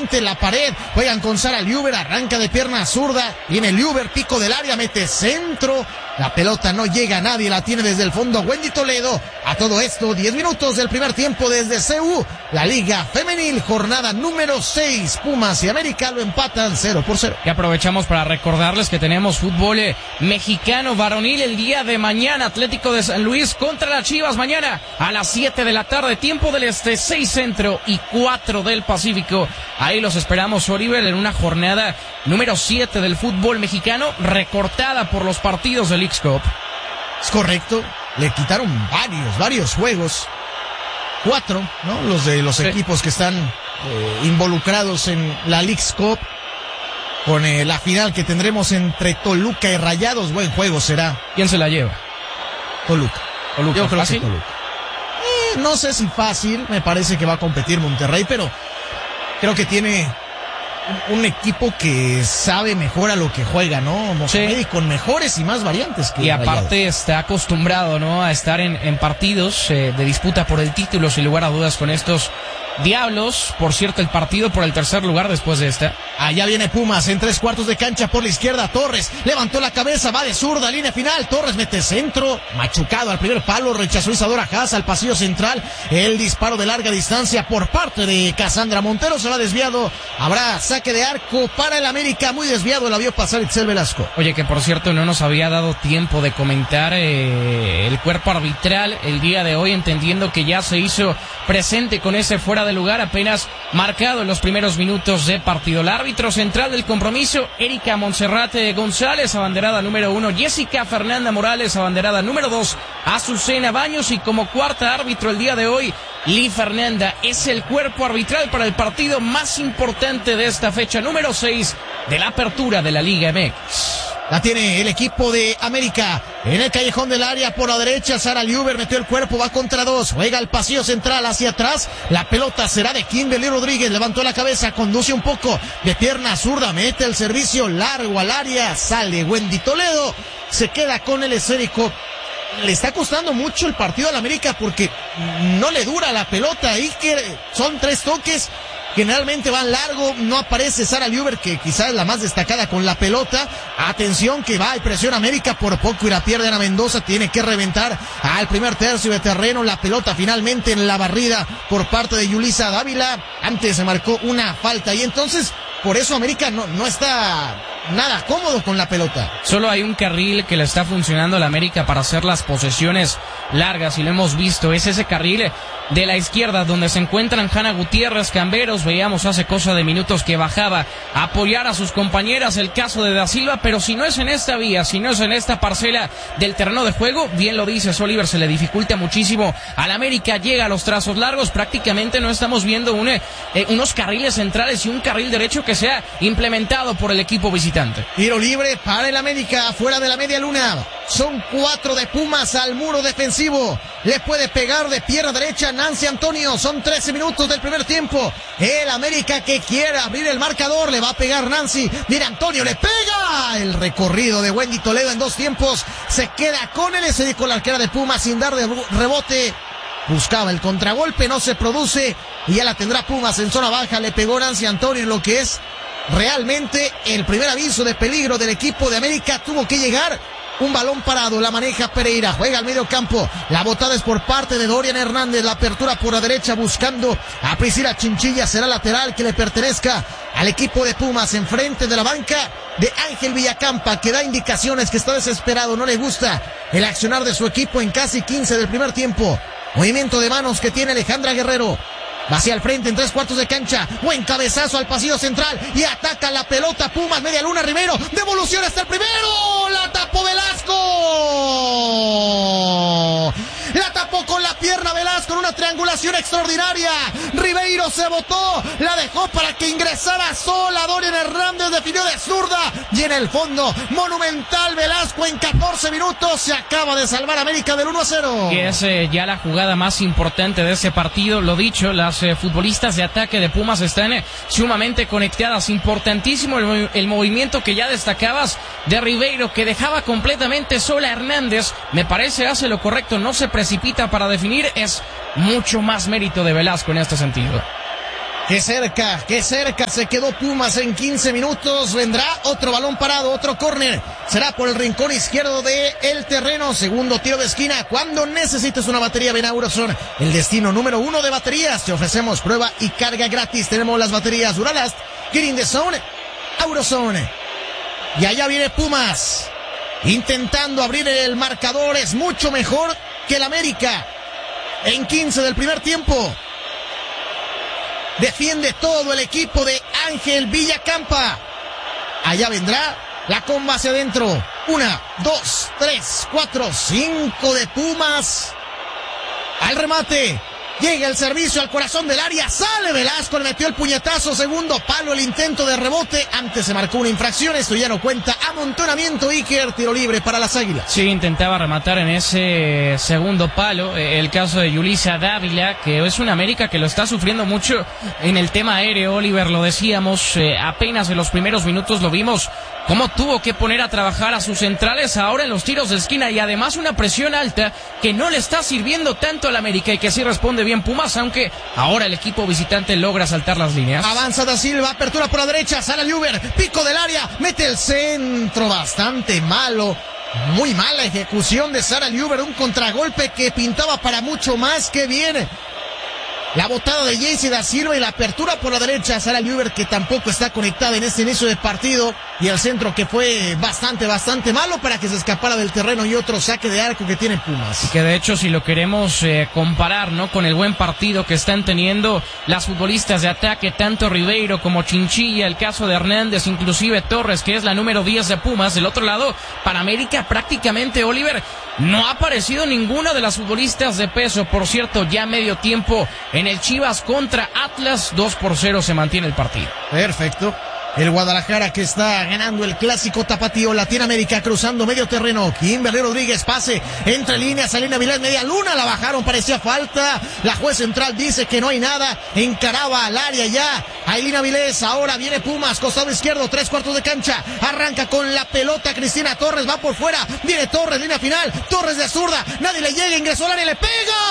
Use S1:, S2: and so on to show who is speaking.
S1: frente, la pared, juegan con Sara Liuber, arranca de pierna zurda, viene Liuber, pico del área, mete centro, la pelota no llega a nadie, la tiene desde el fondo Wendy Toledo. A todo esto, 10 minutos del primer tiempo desde CU, la Liga Femenil, jornada número 6, Pumas y América lo empatan 0-0.
S2: Y aprovechamos para recordarles que tenemos fútbol mexicano varonil el día de mañana, Atlético de San Luis contra las Chivas mañana a las 7 de la tarde, tiempo del este, 6 centro y 4 del Pacífico. Ahí los esperamos, Oliver, en una jornada número 7 del fútbol mexicano, recortada por los partidos del Leagues Cup.
S1: Es correcto, le quitaron varios juegos, 4, ¿no? Los de los equipos que están involucrados en la Leagues Cup, con la final que tendremos entre Toluca y Rayados. Buen juego será.
S2: ¿Quién se la lleva?
S1: Toluca. Yo creo
S2: ¿Fácil?
S1: que Toluca. No sé si fácil, me parece que va a competir Monterrey, pero creo que tiene un equipo que sabe mejor a lo que juega, ¿no? Mohamed, y con mejores y más variantes que
S2: y aparte
S1: Rayados.
S2: está acostumbrado, ¿no?, a estar en partidos de disputa por el título, sin lugar a dudas, con estos Diablos. Por cierto, el partido por el tercer lugar después de esta.
S1: Allá viene Pumas en 3/4 de cancha por la izquierda. Torres levantó la cabeza, va de zurda, línea final. Torres mete centro, machucado al primer palo, rechazó Isadora Haas al pasillo central. El disparo de larga distancia por parte de Cassandra Montero se va desviado. Habrá saque de arco para el América, muy desviado, la vio pasar Itzel Velasco.
S2: Oye, que por cierto no nos había dado tiempo de comentar el cuerpo arbitral el día de hoy, entendiendo que ya se hizo presente con ese fuera de lugar apenas marcado en los primeros minutos de partido. El árbitro central del compromiso, Erika Monserrate González, abanderada número 1, Jessica Fernanda Morales, abanderada número 2, Azucena Baños, y como cuarta árbitro el día de hoy, Lee Fernanda. Es el cuerpo arbitral para el partido más importante de esta fecha número 6 de la apertura de la Liga MX.
S1: La tiene el equipo de América en el callejón del área por la derecha. Sara Liuber metió el cuerpo, va contra 2, juega el pasillo central hacia atrás. La pelota será de Kimberly Rodríguez, levantó la cabeza, conduce un poco de pierna zurda, mete el servicio largo al área, sale Wendy Toledo, se queda con el esférico. Le está costando mucho el partido al América porque no le dura la pelota, y que son 3 toques. Generalmente van largo, no aparece Sara Liuber, que quizás es la más destacada con la pelota. Atención que va y presiona América, por poco y la pierde Ana Mendoza, tiene que reventar al primer tercio de terreno. La pelota finalmente en la barrida por parte de Yulisa Dávila. Antes se marcó una falta y entonces por eso América no está nada cómodo con la pelota.
S2: Solo hay un carril que le está funcionando a la América para hacer las posesiones largas, y lo hemos visto, es ese carril de la izquierda donde se encuentran Hanna Gutiérrez, Camberos. Veíamos hace cosa de minutos que bajaba a apoyar a sus compañeras, el caso de Da Silva, pero si no es en esta vía, si no es en esta parcela del terreno de juego, bien lo dice Oliver, se le dificulta muchísimo al América, llega a los trazos largos, prácticamente no estamos viendo unos carriles centrales y un carril derecho que sea implementado por el equipo visitante.
S1: Tiro libre para el América, fuera de la media luna. Son 4 de Pumas al muro defensivo. Le puede pegar de pierna derecha Nancy Antonio. Son 13 minutos del primer tiempo. El América que quiere abrir el marcador. Le va a pegar Nancy. Mira, Antonio le pega. El recorrido de Wendy Toledo en 2 tiempos. Se queda con el SD con la arquera de Pumas sin dar de rebote. Buscaba el contragolpe, no se produce. Y ya la tendrá Pumas en zona baja. Le pegó Nancy Antonio en lo que es realmente el primer aviso de peligro del equipo de América. Tuvo que llegar. Un balón parado, la maneja Pereira, juega al medio campo, la botada es por parte de Dorian Hernández, la apertura por la derecha buscando a Priscila Chinchilla, será lateral que le pertenezca al equipo de Pumas, enfrente de la banca de Ángel Villacampa, que da indicaciones que está desesperado, no le gusta el accionar de su equipo en casi 15 del primer tiempo. Movimiento de manos que tiene Alejandra Guerrero. Va hacia el frente en 3/4 de cancha. Buen cabezazo al pasillo central. Y ataca la pelota Pumas. Media luna Rivero. Devolución hasta el primero. La tapó Velasco. La tapó con la pierna Velasco en una triangulación extraordinaria. Ribeiro se botó. La dejó para que ingresara sola. Dorian Hernández definió de zurda. Y en el fondo, monumental Velasco en 14 minutos. Se acaba de salvar América del 1-0.
S2: Que es ya la jugada más importante de ese partido. Lo dicho, las futbolistas de ataque de Pumas están sumamente conectadas. Importantísimo el movimiento que ya destacabas de Ribeiro, que dejaba completamente sola a Hernández. Me parece hace lo correcto, no se precipita para definir. Es mucho más mérito de Velasco en este sentido.
S1: Qué cerca se quedó Pumas en 15 minutos. Vendrá otro balón parado, otro córner. Será por el rincón izquierdo del terreno. Segundo tiro de esquina. Cuando necesites una batería, ven a Auroson. El destino número 1 de baterías. Te ofrecemos prueba y carga gratis. Tenemos las baterías Duralast, Get in the Zone, Auroson. Y allá viene Pumas, intentando abrir el marcador. Es mucho mejor que el América. En 15 del primer tiempo. Defiende todo el equipo de Ángel Villacampa. Allá vendrá la comba hacia adentro. 1, 2, 3, 4, 5 de Pumas. Al remate. Llega el servicio al corazón del área. Sale Velasco, le metió el puñetazo. Segundo palo, el intento de rebote. Antes se marcó una infracción. Esto ya no cuenta. Amontonamiento, Iker. Tiro libre para las Águilas.
S2: Sí, intentaba rematar en ese segundo palo. El caso de Yulisa Dávila, que es una América que lo está sufriendo mucho en el tema aéreo. Oliver, lo decíamos, apenas en los primeros minutos lo vimos. Cómo tuvo que poner a trabajar a sus centrales ahora en los tiros de esquina. Y además una presión alta que no le está sirviendo tanto al América y que sí responde bien Pumas, aunque ahora el equipo visitante logra saltar las líneas.
S1: Avanza Da Silva, apertura por la derecha, Sara Lluver, pico del área, mete el centro, bastante malo, muy mala ejecución de Sara Lluver, un contragolpe que pintaba para mucho más. Que viene la botada de Jaycee Da Silva y la apertura por la derecha, Sara Lluver, que tampoco está conectada en este inicio de partido, y el centro que fue bastante malo para que se escapara del terreno, y otro saque de arco que tiene Pumas.
S2: Y que de hecho, si lo queremos comparar, ¿no?, con el buen partido que están teniendo las futbolistas de ataque, tanto Ribeiro como Chinchilla, el caso de Hernández, inclusive Torres, que es la número 10 de Pumas. Del otro lado, para América prácticamente, Oliver, no ha aparecido ninguna de las futbolistas de peso. Por cierto, ya medio tiempo en el Chivas contra Atlas, 2-0 se mantiene el partido.
S1: Perfecto. El Guadalajara que está ganando el clásico tapatío. Latinoamérica cruzando medio terreno. Kimberly Rodríguez, pase entre líneas. Alina Vilés, media luna, la bajaron, parecía falta. La juez central dice que no hay nada. Encaraba al área ya Ailina Vilés. Ahora viene Pumas, costado izquierdo, 3/4 de cancha. Arranca con la pelota Cristina Torres, va por fuera. Viene Torres, línea final. Torres de zurda, nadie le llega, ingresó al área, le pega.